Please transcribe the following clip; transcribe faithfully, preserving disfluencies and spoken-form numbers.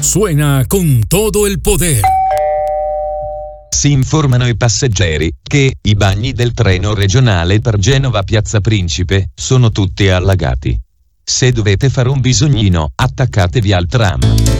suena con todo el poder. Si informano i passeggeri che i bagni del treno regionale per Genova Piazza Principe sono tutti allagati. Se dovete fare un bisognino, attaccatevi al tram.